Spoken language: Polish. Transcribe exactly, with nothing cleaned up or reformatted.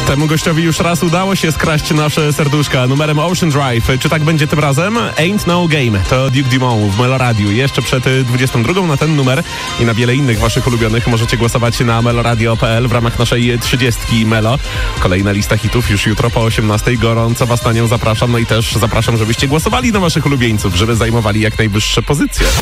Temu gościowi już raz udało się skraść nasze serduszka numerem Ocean Drive. Czy tak będzie tym razem? Ain't No Game. To Duke Dumont w Meloradiu. Jeszcze przed dwudziestą drugą na ten numer i na wiele innych waszych ulubionych możecie głosować na meloradio kropka p l w ramach naszej trzydziestki Melo. Kolejna lista hitów już jutro po osiemnastej. Gorąco was na nią zapraszam. No i też zapraszam, żebyście głosowali na waszych ulubieńców, żeby zajmowali jak najwyższe pozycje.